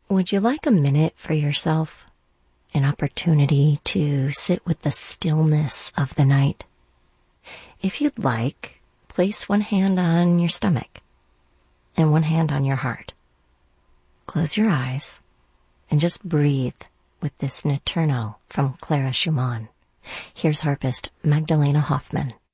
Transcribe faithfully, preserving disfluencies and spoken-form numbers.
Would you like a minute for yourself? An opportunity to sit with the stillness of the night? If you'd like, place one hand on your stomach and one hand on your heart. Close your eyes and just breathe with this Notturno from Clara Schumann. Here's harpist Magdalena Hoffman.